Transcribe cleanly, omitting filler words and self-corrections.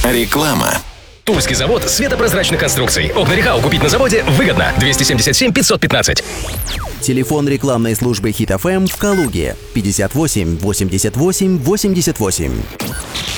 Реклама. Тульский завод светопрозрачных конструкций. Окна Рехау купить на заводе выгодно. 277 515. Телефон рекламной службы Hit FM в Калуге 58 88 88.